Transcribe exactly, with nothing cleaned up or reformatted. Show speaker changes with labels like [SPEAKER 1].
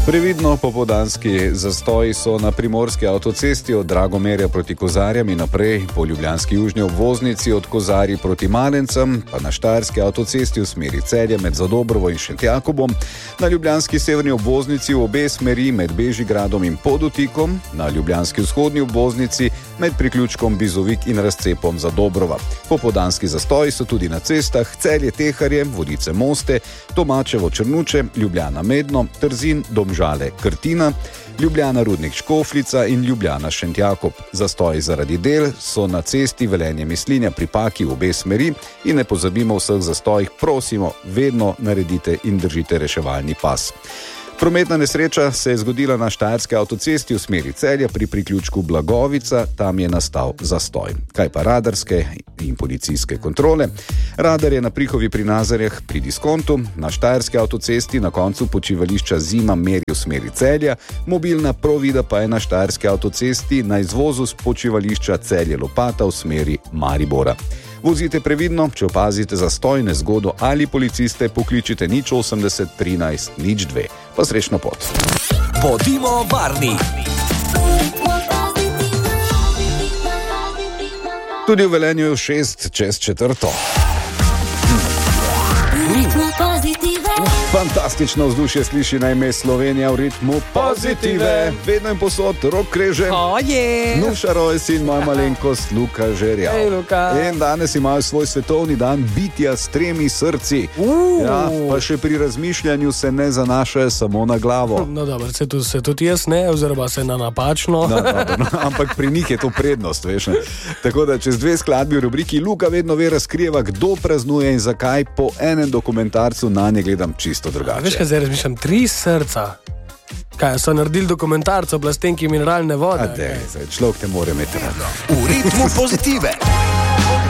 [SPEAKER 1] Previdno popoldanski zastoji so na primorski avtocesti od Dragomerja proti Kozarjam in naprej, po ljubljanski južni obvoznici od Kozarij proti Malencem, pa na štajerski avtocesti v smeri Celja med Zadobrovo in Šentjakobom, na ljubljanski severni obvoznici v obe smeri med Bežigradom in Podutikom, na ljubljanski vzhodni obvoznici med priključkom Bizovik in razcepom Zadobrova. Popoldanski zastoji so tudi na cestah Celje-Teharje, Vodice-Moste, Tomačevo-Črnuče, Ljubljana-Medno, Trzin, Domžale, Krtina, Ljubljana-Rudnik Škofljica in Ljubljana-Šentjakob. Zastoji zaradi del so na cesti Velenje-Mislinja pri Paki v obe smeri in ne pozabimo o vseh zastojih, prosimo, vedno naredite in držite reševalni pas. Prometna nesreča se je zgodila na štajerski avtocesti v smeri Celja pri priključku Blagovica, tam je nastal zastoj. Kaj pa radarske in policijske kontrole? Radar je na Prihovi pri Nazarjah pri Diskontu, na štajerski avtocesti na koncu počivališča Zima meri v smeri Celja, mobilna Provida pa je na štajerski avtocesti na izvozu z počivališča Celje Lopata v smeri Maribora. Vozite previdno, če opazite zastoj, nezgodo ali policiste, pokličite nič osemdeset trinajst nič dve. Pa srečno pot.
[SPEAKER 2] Bodimo varni.
[SPEAKER 1] Tudi v Velenju je šest čez četrto. Fantastično vzdušje sliši na ime Slovenija v ritmu pozitive. Vedno in posod Rok Kreže,
[SPEAKER 3] oh, yeah.
[SPEAKER 1] Nuša Rojs in moja malenkost Luka Žerjav.
[SPEAKER 3] Hey, Luka.
[SPEAKER 1] In danes imajo svoj svetovni dan bitja s tremi srci.
[SPEAKER 3] Uh.
[SPEAKER 1] Ja, pa še pri razmišljanju se ne zanašajo samo na glavo.
[SPEAKER 3] No dobro, se tudi, se tudi jaz ne, oziroma se na napačno.
[SPEAKER 1] No, dobro, no, ampak pri njih je to prednost, veš. Ne? Tako da čez dve skladbi v rubriki Luka vedno ve razkrijeva, kdo praznuje in zakaj, po enem dokumentarcu na nje gledam čisto drugače.
[SPEAKER 3] Veš, kaj zdaj razmišljam? Tri srca. Kaj, so naredili dokumentarce o plastenki mineralne vode?
[SPEAKER 1] A dej, zdaj, človek te more imeti rado.
[SPEAKER 2] V ritmu pozitive.